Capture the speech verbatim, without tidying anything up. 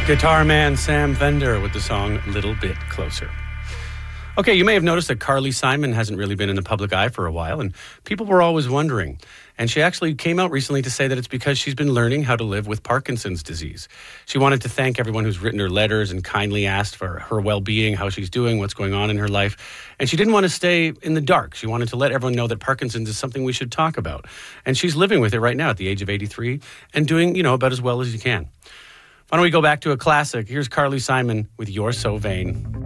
Guitar man Sam Fender with the song Little Bit Closer. Okay, you may have noticed that Carly Simon hasn't really been in the public eye for a while, and people were always wondering. And she actually came out recently to say that it's because she's been learning how to live with Parkinson's disease. She wanted to thank everyone who's written her letters and kindly asked for her well-being, how she's doing, what's going on in her life. And she didn't want to stay in the dark. She wanted to let everyone know that Parkinson's is something we should talk about. And she's living with it right now at the age of eighty-three and doing, you know, about as well as you can. Why don't we go back to a classic? Here's Carly Simon with You're So Vain.